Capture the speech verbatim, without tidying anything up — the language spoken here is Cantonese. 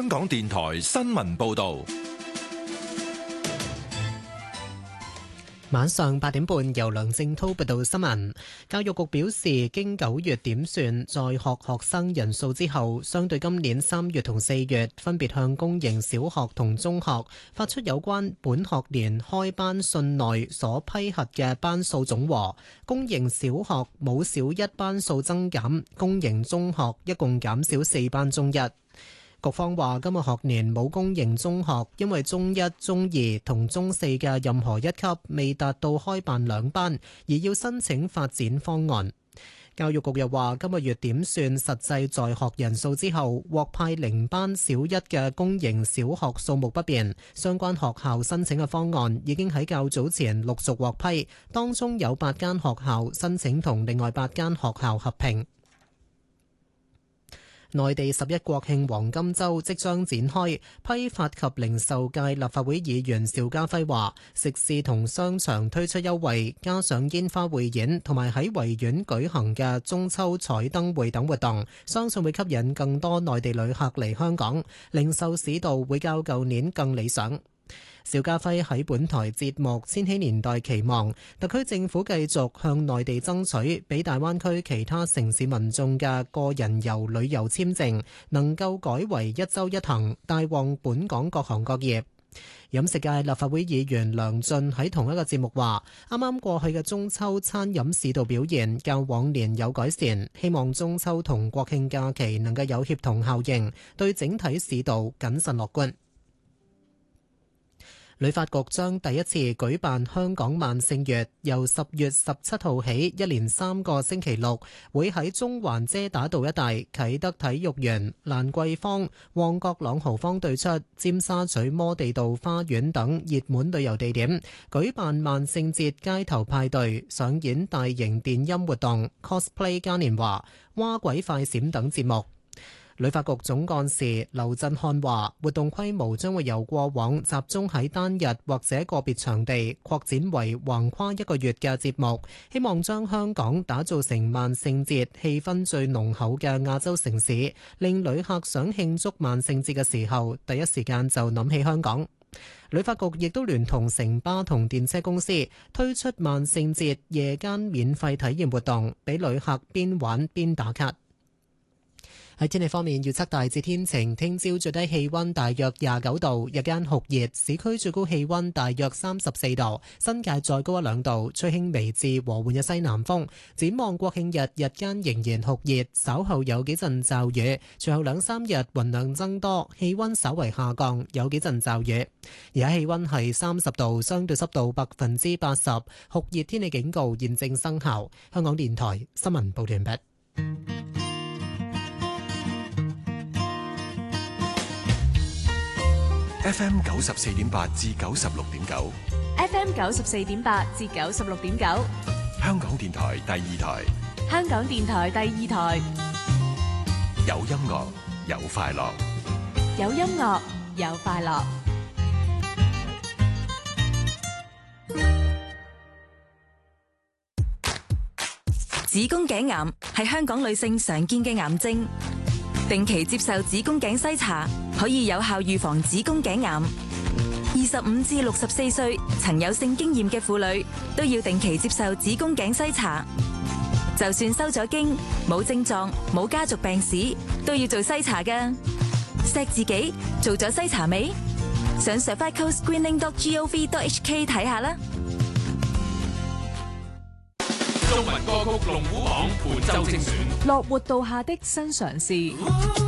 港電台新聞報道。 晚上八點半，由梁正濤報道新聞。教育局表示，經九月點算在學學生人數之後，相對今年三月同四月，分別向公營小學同中學發出有關本學年開班信內所批核嘅班數總和。公營小學冇小一班數增減，公營中學一共減少四班中一。局方話，今個學年冇公營中學因為中一、中二同中四嘅任何一級未達到開辦兩班，而要申請發展方案。教育局又話，今個月點算實際在學人數之後，獲派零班小一嘅公營小學數目不變，相關學校申請嘅方案已經喺較早前陸續獲批，當中有八間學校申請同另外八間學校合併。內地十一國慶黃金週即將展開，批發及零售界立法會議員邵家輝話，食肆同商場推出優惠，加上煙花匯演同埋喺維園舉行嘅中秋彩燈會等活動，相信會吸引更多內地旅客嚟香港，零售市道會較舊年更理想。邵家輝喺本台節目《千禧年代》期望特區政府繼續向內地爭取，俾大灣區其他城市民眾嘅個人遊旅遊簽證能夠改為一週一行，帶旺本港各行各業。飲食界立法會議員梁進喺同一個節目話，啱啱過去嘅中秋餐飲市道表現較往年有改善，希望中秋同國慶假期能夠有協同效應，對整體市道謹慎樂觀。旅發局將第一次舉辦香港萬聖月，由十月十七號起，一連三個星期六，會喺中環遮打道一帶、啟德體育園、蘭桂坊、旺角朗豪坊對出、尖沙咀摩地道花園等熱門旅遊地點舉辦萬聖節街頭派對、上演大型電音活動、cosplay 嘉年華、蛙鬼快閃等節目。旅發局總幹事劉振漢話，活動規模將會由過往集中喺單日或者個別場地，擴展為橫跨一個月嘅節目，希望將香港打造成萬聖節氣氛最濃厚嘅亞洲城市，令旅客想慶祝萬聖節嘅時候，第一時間就諗起香港。旅發局亦都聯同城巴同電車公司推出萬聖節夜間免費體驗活動，俾旅客邊玩邊打卡。喺天氣方面，預測大致天晴，聽朝最低氣溫大約廿九度，日間酷熱，市區最高氣溫大約三十四度，新界再高一兩度，吹輕微至和緩嘅西南風。展望國慶日，日間仍然酷熱，稍後有幾陣驟雨，隨後兩三日雲量增多，氣溫稍為下降，有幾陣驟雨。而家氣溫係三十度，相對濕度百分之八十，酷熱天氣警告現正生效。香港電台新聞報道完畢。 F M 九十四點八至九十六點九 ，F M 九十四點八至九十六點九， 香港電台第二台， 香港電台第二台， 有音樂有快樂， 有音樂有快樂。 子宮頸癌係香港女性常見嘅癌症。定期接受子宮頸篩查，可以有效預防子宮頸癌。二十五至六十四歲曾有性經驗嘅婦女都要定期接受子宮頸篩查。就算收咗經，冇症狀、冇家族病史，都要做篩查㗎。錫自己，做咗篩查未？上 cervical screening dot gov dot hk 睇下啦。 中文歌曲龍虎榜本周精選， 樂活道下的新嘗試。